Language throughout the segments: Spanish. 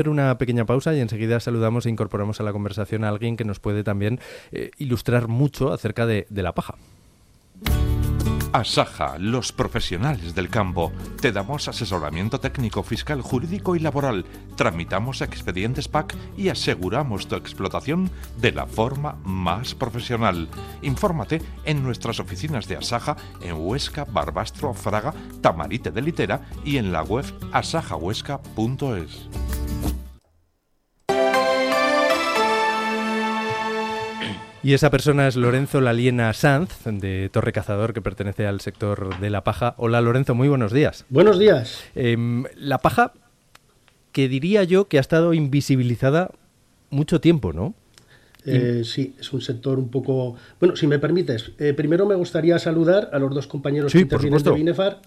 Una pequeña pausa y enseguida saludamos e incorporamos a la conversación a alguien que nos puede también ilustrar mucho acerca de la paja. Asaja, los profesionales del campo. Te damos asesoramiento técnico, fiscal, jurídico y laboral. Tramitamos expedientes PAC y aseguramos tu explotación de la forma más profesional. Infórmate en nuestras oficinas de Asaja en Huesca, Barbastro, Fraga, Tamarite de Litera y en la web asajahuesca.es. Y esa persona es Lorenzo Laliena Sanz, de Torre Cazador, que pertenece al sector de la paja. Hola Lorenzo, muy buenos días. Buenos días. La paja, que diría yo que ha estado invisibilizada mucho tiempo, ¿no? Sí, es un sector un poco... Bueno, si me permites, primero me gustaría saludar a los dos compañeros que intervienen de Binefar,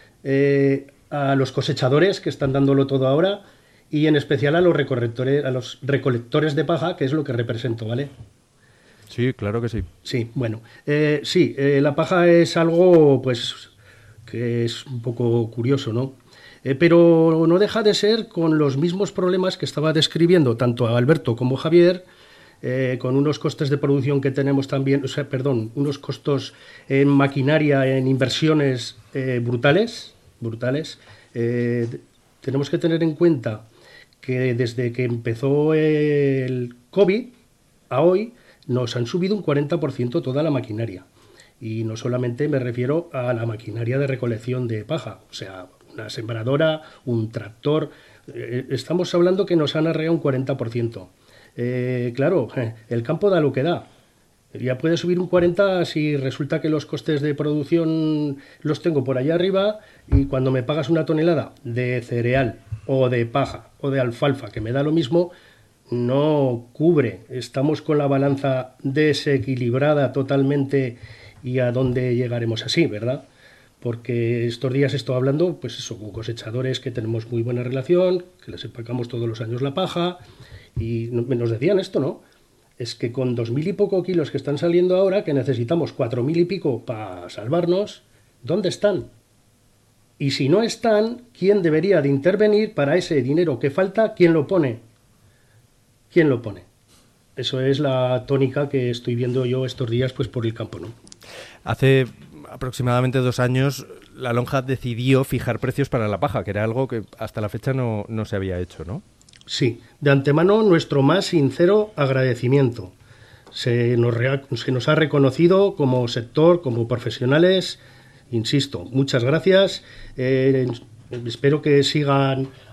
a los cosechadores que están dándolo todo ahora y en especial a los recolectores de paja, que es lo que represento, ¿vale? Sí, claro que sí. Sí, bueno, la paja es algo, pues, que es un poco curioso, ¿no? Pero no deja de ser con los mismos problemas que estaba describiendo tanto Alberto como Javier, con unos costes de producción que tenemos también, unos costos en maquinaria, en inversiones brutales. Tenemos que tener en cuenta que desde que empezó el COVID a hoy, nos han subido un 40% toda la maquinaria. Y no solamente me refiero a la maquinaria de recolección de paja, o sea, una sembradora, un tractor. Estamos hablando que nos han arreado un 40%. Claro, el campo da lo que da. Ya puede subir un 40% si resulta que los costes de producción los tengo por allá arriba y cuando me pagas una tonelada de cereal o de paja o de alfalfa, que me da lo mismo, no cubre. Estamos con la balanza desequilibrada totalmente y a dónde llegaremos así, ¿verdad? Porque estos días estoy hablando, pues eso, con cosechadores que tenemos muy buena relación, que les empacamos todos los años la paja y nos decían esto, ¿no? Es que con 2.000 y poco kilos que están saliendo ahora, que necesitamos 4.000 y pico para salvarnos, ¿dónde están? Y si no están, ¿quién debería de intervenir para ese dinero que falta? ¿Quién lo pone? ¿Quién lo pone? Eso es la tónica que estoy viendo yo estos días pues por el campo, ¿no? Hace aproximadamente 2 años la lonja decidió fijar precios para la paja, que era algo que hasta la fecha no se había hecho, ¿no? Sí, de antemano nuestro más sincero agradecimiento. Se nos ha reconocido como sector, como profesionales, insisto, muchas gracias. Espero que siga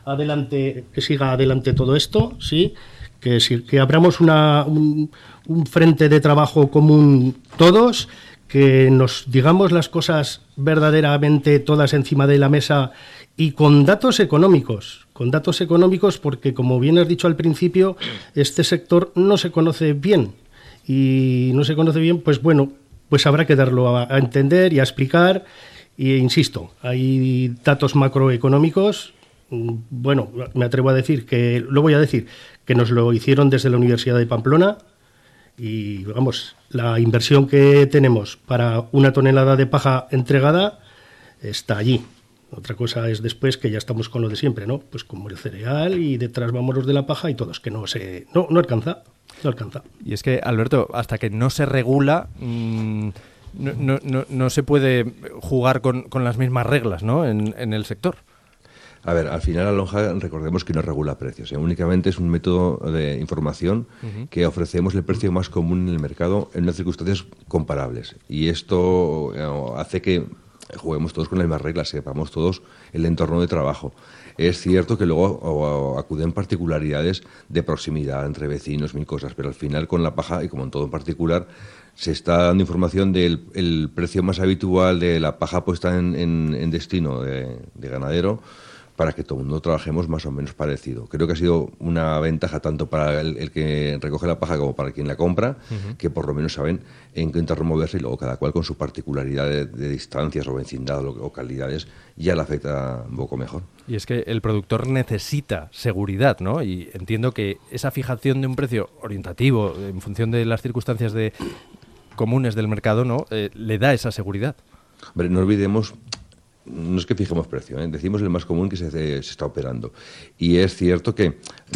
adelante todo esto, ¿sí? Que abramos un frente de trabajo común todos, que nos digamos las cosas verdaderamente todas encima de la mesa y con datos económicos, porque como bien has dicho al principio, este sector no se conoce bien y no se conoce bien, pues bueno, pues habrá que darlo a entender y a explicar e insisto, hay datos macroeconómicos. Bueno, me atrevo a decir que nos lo hicieron desde la Universidad de Pamplona y vamos, la inversión que tenemos para una tonelada de paja entregada está allí. Otra cosa es después que ya estamos con lo de siempre, ¿no? Pues como el cereal y detrás vamos los de la paja y todos, que no alcanza. Y es que, Alberto, hasta que no se regula, no se puede jugar con las mismas reglas, ¿no? En el sector. A ver, al final la lonja, recordemos que no regula precios, únicamente es un método de información que ofrecemos el precio más común en el mercado en unas circunstancias comparables. Y esto hace que juguemos todos con las mismas reglas, sepamos todos el entorno de trabajo. Es cierto que luego acuden particularidades de proximidad entre vecinos, mil cosas, pero al final con la paja, y como en todo en particular, se está dando información del precio más habitual de la paja puesta en destino de ganadero, para que todo el mundo trabajemos más o menos parecido. Creo que ha sido una ventaja tanto para el que recoge la paja como para quien la compra, que por lo menos saben en qué entorno moverse y luego cada cual con su particularidad de distancias o vecindad o localidades ya la afecta un poco mejor. Y es que el productor necesita seguridad, ¿no? Y entiendo que esa fijación de un precio orientativo en función de las circunstancias comunes del mercado, ¿no? Le da esa seguridad. Hombre, no olvidemos no es que fijemos precio, decimos el más común que se está operando. Y es cierto que